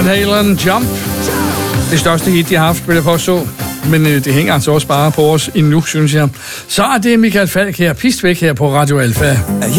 Van Halen, Jump. Det største hit, de har haft, vil jeg påstå. Men det hænger altså også bare på os endnu, synes jeg. Så er det Michael Falch her, pist væk her på Radio Alfa.